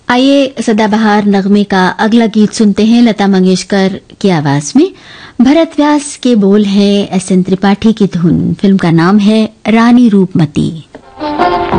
आइए सदाबहार नगमे का अगला गीत सुनते हैं लता मंगेशकर की आवाज में। भरत व्यास के बोल है, एस एन त्रिपाठी की धुन। फिल्म का नाम है रानी रूपमती।